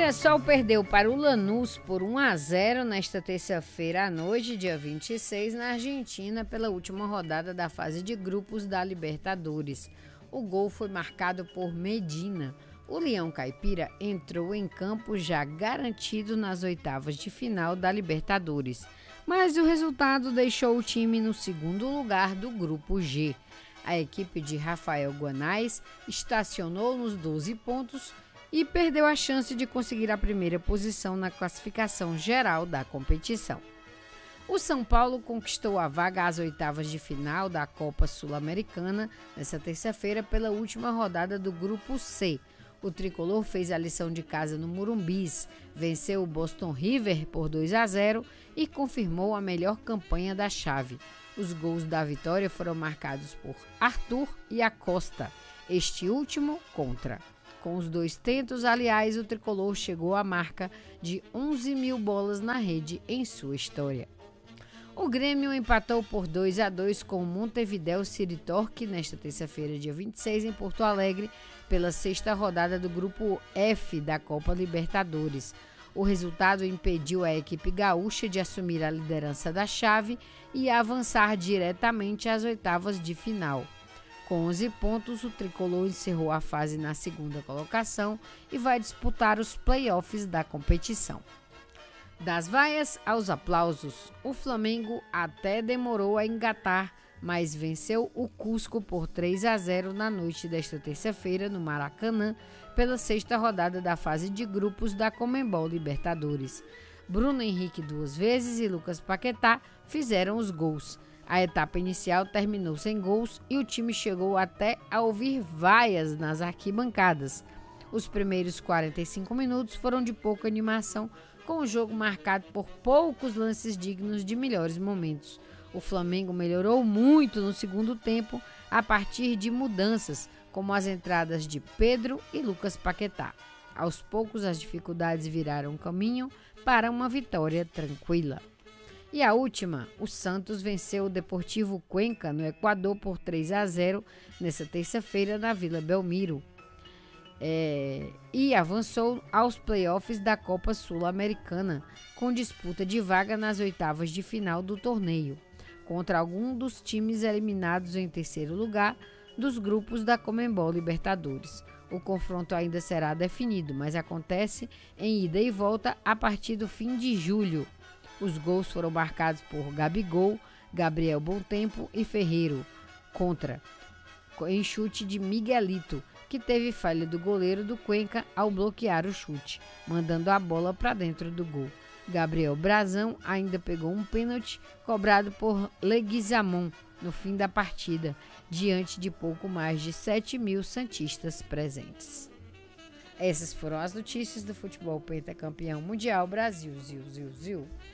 Mirassol perdeu para o Lanús por 1-0 nesta terça-feira à noite, dia 26, na Argentina, pela última rodada da fase de grupos da Libertadores. O gol foi marcado por Medina. O Leão Caipira entrou em campo já garantido nas oitavas de final da Libertadores, mas o resultado deixou o time no segundo lugar do Grupo G. A equipe de Rafael Guanais estacionou nos 12 pontos e perdeu a chance de conseguir a primeira posição na classificação geral da competição. O São Paulo conquistou a vaga às oitavas de final da Copa Sul-Americana nesta terça-feira pela última rodada do Grupo C. O tricolor fez a lição de casa no Morumbis, venceu o Boston River por 2-0 e confirmou a melhor campanha da chave. Os gols da vitória foram marcados por Arthur e Acosta, este último contra. Com os dois tentos, aliás, o tricolor chegou à marca de 11 mil bolas na rede em sua história. O Grêmio empatou por 2-2 com o Montevideo City Torque nesta terça-feira, dia 26, em Porto Alegre, pela sexta rodada do Grupo F da Copa Libertadores. O resultado impediu a equipe gaúcha de assumir a liderança da chave e avançar diretamente às oitavas de final. Com 11 pontos, o tricolor encerrou a fase na segunda colocação e vai disputar os play-offs da competição. Das vaias aos aplausos, o Flamengo até demorou a engatar, mas venceu o Cusco por 3-0 na noite desta terça-feira no Maracanã, pela sexta rodada da fase de grupos da Conmebol Libertadores. Bruno Henrique 2 vezes e Lucas Paquetá fizeram os gols. A etapa inicial terminou sem gols e o time chegou até a ouvir vaias nas arquibancadas. Os primeiros 45 minutos foram de pouca animação, com o jogo marcado por poucos lances dignos de melhores momentos. O Flamengo melhorou muito no segundo tempo a partir de mudanças, como as entradas de Pedro e Lucas Paquetá. Aos poucos, as dificuldades viraram caminho para uma vitória tranquila. E a última, o Santos venceu o Deportivo Cuenca no Equador por 3-0 nesta terça-feira na Vila Belmiro. E avançou aos playoffs da Copa Sul-Americana, com disputa de vaga nas oitavas de final do torneio, contra algum dos times eliminados em terceiro lugar dos grupos da Conmebol Libertadores. O confronto ainda será definido, mas acontece em ida e volta a partir do fim de julho. Os gols foram marcados por Gabigol, Gabriel Bontempo e Ferreiro, contra, em chute de Miguelito, que teve falha do goleiro do Cuenca ao bloquear o chute, mandando a bola para dentro do gol. Gabriel Brazão ainda pegou um pênalti cobrado por Leguizamon no fim da partida, diante de pouco mais de 7 mil santistas presentes. Essas foram as notícias do futebol pentacampeão mundial Brasil. Ziu, ziu, ziu.